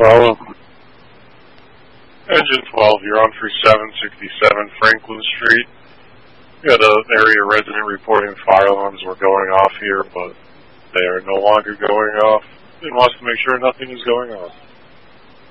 Follow. Engine 12, you're on for 767 Franklin Street. We had an area resident reporting fire alarms were going off here, but they are no longer going off. It wants to make sure nothing is going on.